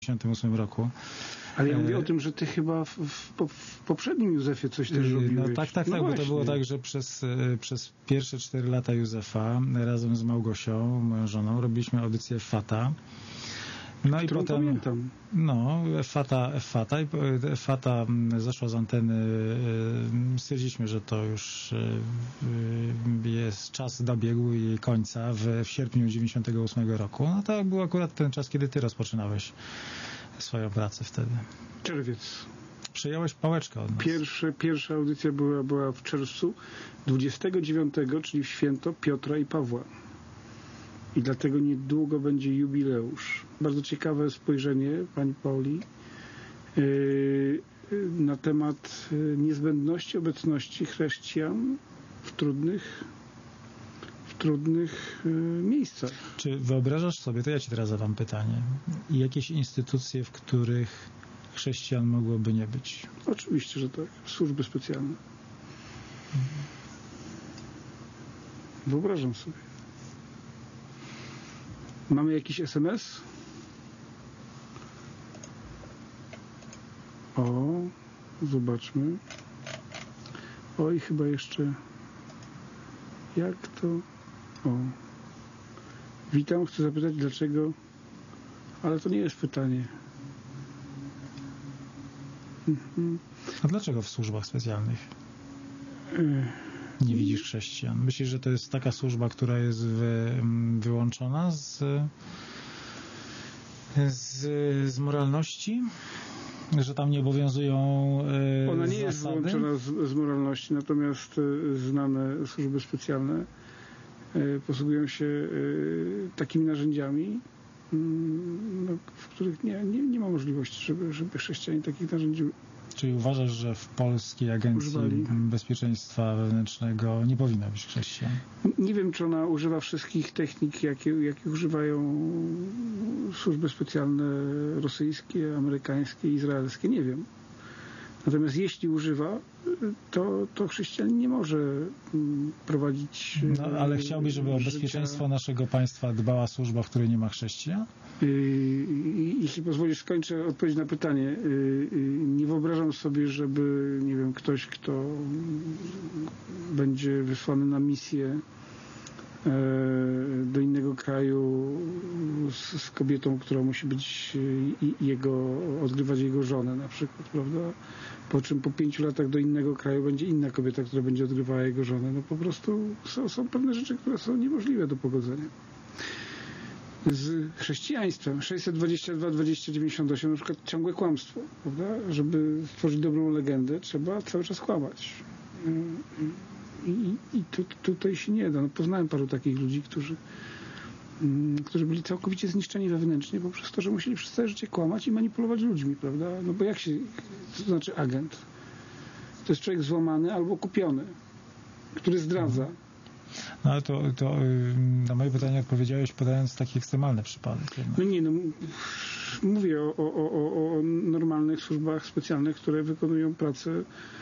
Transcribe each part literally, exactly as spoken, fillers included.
dziewięćdziesiątym ósmym roku. Ale ja mówię e... o tym, że ty chyba w, w, w poprzednim Józefie coś też robiłeś. No tak, tak, no tak, właśnie. bo to było tak, że przez, przez pierwsze cztery lata Józefa razem z Małgosią, moją żoną, robiliśmy audycję Fata. No Którą i potem, pamiętam. No, Fata, Fata, i Fata zeszła z anteny, stwierdziliśmy, że to już jest czas dobiegł jej końca w, w sierpniu dziewięćdziesiątego ósmego roku. No to był akurat ten czas, kiedy ty rozpoczynałeś swoją pracę wtedy. Czerwiec. Przejąłeś pałeczkę od nas. Pierwsze, pierwsza audycja była, była w czerwcu dwudziestego dziewiątego, czyli w święto Piotra i Pawła. I dlatego niedługo będzie jubileusz. Bardzo ciekawe spojrzenie pani Pauli yy, na temat niezbędności obecności chrześcijan w trudnych, w trudnych yy, miejscach. Czy wyobrażasz sobie, to ja ci teraz zadam pytanie, jakieś instytucje, w których chrześcijan mogłoby nie być? Oczywiście, że tak. Służby specjalne. Mhm. Wyobrażam sobie. Mamy jakiś es em es? O, zobaczmy. Oj, chyba jeszcze... Jak to... O. Witam, chcę zapytać, dlaczego... Ale to nie jest pytanie. Mhm. A dlaczego w służbach specjalnych nie widzisz chrześcijan? Myślisz, że to jest taka służba, która jest wy, wyłączona z, z, z moralności? Że tam nie obowiązują e, Ona nie zasady? jest wyłączona z, z moralności, natomiast e, znane służby specjalne e, posługują się e, takimi narzędziami, m, no, w których nie, nie, nie ma możliwości, żeby, żeby chrześcijanie takich narzędzi. Czyli uważasz, że w Polskiej Agencji Używali. Bezpieczeństwa Wewnętrznego nie powinno być chrześcijan? Nie wiem, czy ona używa wszystkich technik, jakie, jakie używają służby specjalne rosyjskie, amerykańskie, izraelskie. Nie wiem. Natomiast jeśli używa, to, to chrześcijanin nie może prowadzić... No, ale chciałbyś, żeby o bezpieczeństwo naszego państwa dbała służba, w której nie ma chrześcijan? Jeśli pozwolisz, skończę odpowiedź na pytanie. Nie wyobrażam sobie, żeby, nie wiem, ktoś, kto będzie wysłany na misję do innego kraju z, z kobietą, która musi być jego, odgrywać jego żonę na przykład, prawda? Po czym po pięciu latach do innego kraju będzie inna kobieta, która będzie odgrywała jego żonę. No po prostu są, są pewne rzeczy, które są niemożliwe do pogodzenia. Z chrześcijaństwem sześćset dwadzieścia dwa dwieście dziewięćdziesiąt osiem na przykład ciągłe kłamstwo, prawda? Żeby stworzyć dobrą legendę, trzeba cały czas kłamać. I, i tu, tutaj się nie da. No, poznałem paru takich ludzi, którzy, mm, którzy byli całkowicie zniszczeni wewnętrznie poprzez to, że musieli przez całe życie kłamać i manipulować ludźmi, prawda? No bo jak się, co to znaczy agent? To jest człowiek złamany albo kupiony, który zdradza. No ale to, to na moje pytanie odpowiedziałeś, podając taki ekstremalny przypadek. Jednak. No nie, no mówię o, o, o, o normalnych służbach specjalnych, które wykonują pracę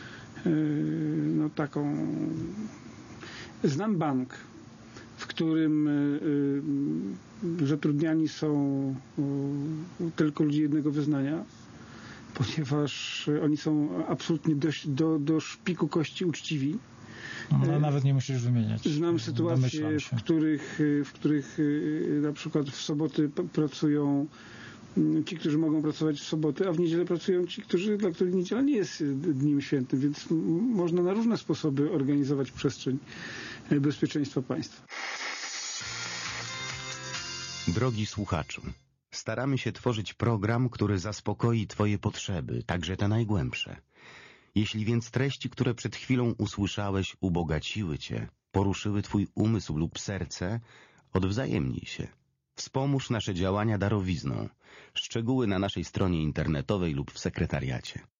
no taką... Znam bank, w którym zatrudniani są tylko ludzie jednego wyznania, ponieważ oni są absolutnie dość do, do szpiku kości uczciwi. No, nawet nie musisz wymieniać. Znam sytuacje, w których, w których na przykład w soboty pracują ci, którzy mogą pracować w soboty, a w niedzielę pracują ci, którzy, dla których niedziela nie jest dniem świętym, więc można na różne sposoby organizować przestrzeń bezpieczeństwa państwa. Drogi słuchaczu, staramy się tworzyć program, który zaspokoi Twoje potrzeby, także te najgłębsze. Jeśli więc treści, które przed chwilą usłyszałeś, ubogaciły Cię, poruszyły Twój umysł lub serce, odwzajemnij się. Wspomóż nasze działania darowizną. Szczegóły na naszej stronie internetowej lub w sekretariacie.